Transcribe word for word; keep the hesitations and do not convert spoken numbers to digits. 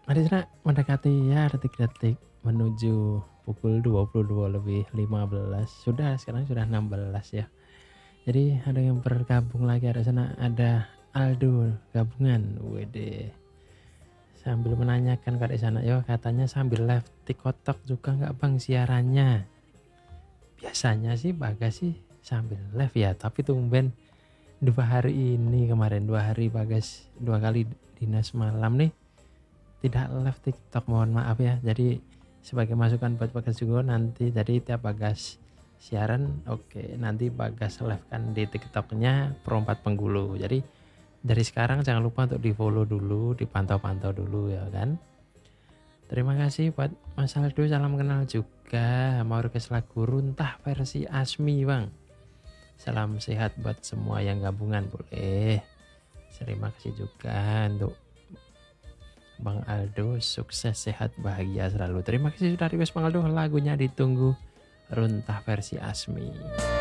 Mari Nak, mendekati ya detik-detik menuju pukul dua puluh dua lebih lima belas. Sudah sekarang sudah enam belas ya. Jadi ada yang bergabung lagi ada sana ada Aldo gabungan. Wede. Sambil menanyakan ke di sana, yo katanya sambil live TikTok juga nggak Bang siarannya? Biasanya sih Bagas sih sambil live ya, tapi tumben dua hari ini kemarin dua hari Bagas dua kali dinas malam nih tidak live TikTok, mohon maaf ya. Jadi sebagai masukan buat Bagas juga nanti, jadi tiap Bagas siaran oke nanti Bagas live kan di TikToknya Perompak Penggulu. Jadi dari sekarang jangan lupa untuk di follow dulu, dipantau-pantau dulu ya kan. Terima kasih buat Mas Aldo, salam kenal juga. Mau request lagu Runtah versi Asmi Bang. Salam sehat buat semua yang gabungan boleh. Terima kasih juga untuk Bang Aldo, sukses, sehat, bahagia selalu. Terima kasih sudah request Bang Aldo, lagunya ditunggu Runtah versi Asmi.